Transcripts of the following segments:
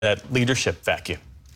that leadership vacuum?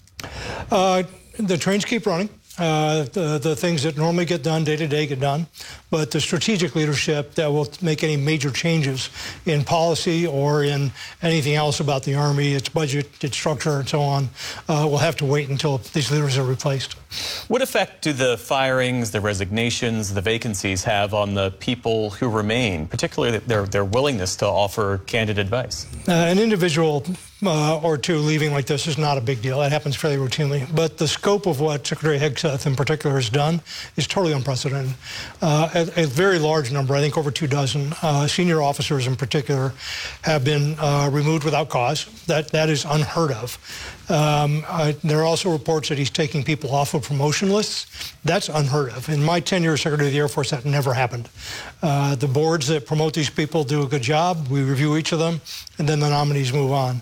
The trains keep running. The things that normally get done day to day get done, but the strategic leadership that will make any major changes in policy or in anything else about the Army, its budget, its structure, and so on, will have to wait until these leaders are replaced. What effect do the firings, the resignations, the vacancies have on the people who remain, particularly their willingness to offer candid advice? An individual or two leaving like this is not a big deal. That happens fairly routinely. But the scope of what Secretary Hegseth in particular has done is totally unprecedented. A very large number, I think over 24 senior officers in particular, have been removed without cause. That is unheard of. There are also reports that he's taking people off of promotion lists. That's unheard of. In my tenure as Secretary of the Air Force, that never happened. The boards that promote these people do a good job. We review each of them, and then the nominees move on.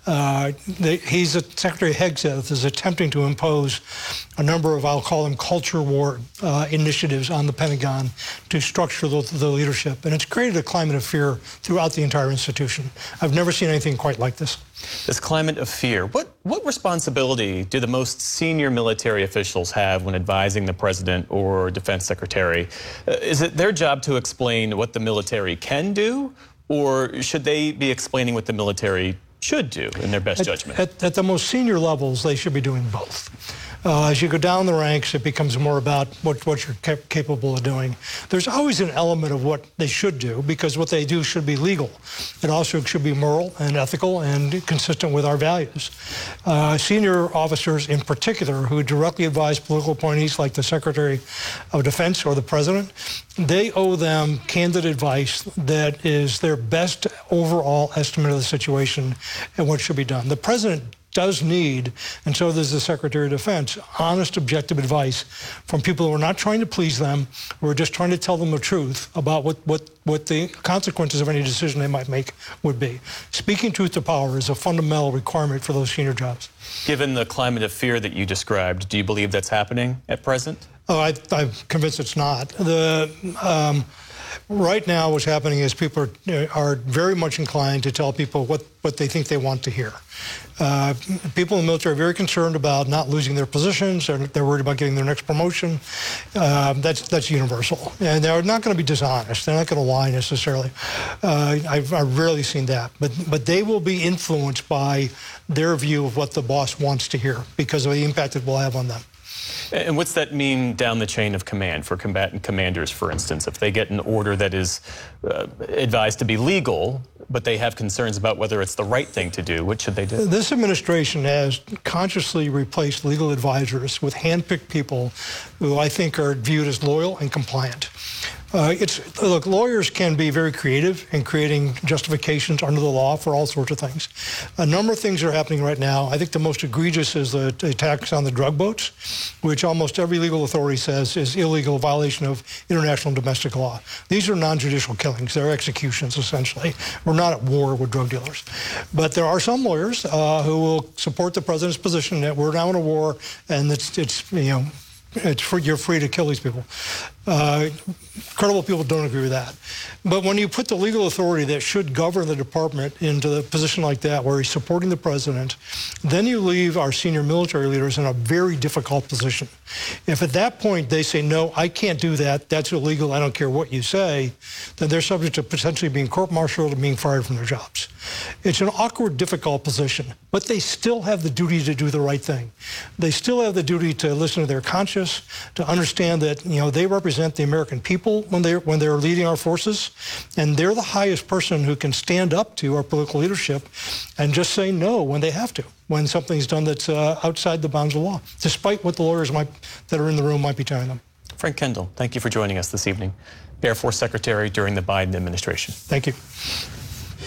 Secretary Hegseth is attempting to impose a number of, I'll call them culture war initiatives on the Pentagon to structure the leadership. And it's created a climate of fear throughout the entire institution. I've never seen anything quite like this. This climate of fear, what responsibility do the most senior military officials have when advising the president or defense secretary? Is it their job to explain what the military can do, or should they be explaining what the military should do in their best judgment? At the most senior levels, they should be doing both. As you go down the ranks, it becomes more about what you're capable of doing. There's always an element of what they should do, because what they do should be legal. It also should be moral and ethical and consistent with our values. Senior officers in particular who directly advise political appointees like the Secretary of Defense or the President, they owe them candid advice that is their best overall estimate of the situation and what should be done. The President does need, and so does the Secretary of Defense, honest, objective advice from people who are not trying to please them, who are just trying to tell them the truth about what the consequences of any decision they might make would be. Speaking truth to power is a fundamental requirement for those senior jobs. Given the climate of fear that you described, do you believe that's happening at present? Oh, I'm convinced it's not. Right now, what's happening is people are very much inclined to tell people what they think they want to hear. People in the military are very concerned about not losing their positions. They're worried about getting their next promotion. That's universal. And they're not going to be dishonest. They're not going to lie necessarily. I've rarely seen that. But they will be influenced by their view of what the boss wants to hear because of the impact it will have on them. And what's that mean down the chain of command for combatant commanders, for instance? If they get an order that is advised to be legal, but they have concerns about whether it's the right thing to do, what should they do? This administration has consciously replaced legal advisors with hand-picked people who I think are viewed as loyal and compliant. Look, lawyers can be very creative in creating justifications under the law for all sorts of things. A number of things are happening right now. I think the most egregious is the attacks on the drug boats, which almost every legal authority says is illegal, violation of international and domestic law. These are non-judicial killings. They're executions, essentially. We're not at war with drug dealers. But there are some lawyers who will support the president's position that we're now in a war and you're free to kill these people. Credible people don't agree with that. But when you put the legal authority that should govern the department into a position like that, where he's supporting the president, then you leave our senior military leaders in a very difficult position. If at that point they say, no, I can't do that, that's illegal, I don't care what you say, then they're subject to potentially being court-martialed and being fired from their jobs. It's an awkward, difficult position, but they still have the duty to do the right thing. They still have the duty to listen to their conscience, to understand that they represent the American people when they're leading our forces, and they're the highest person who can stand up to our political leadership and just say no when they have to, when something's done that's outside the bounds of law, despite what the lawyers that are in the room might be telling them. Frank Kendall, thank you for joining us this evening. Air Force Secretary during the Biden administration. Thank you.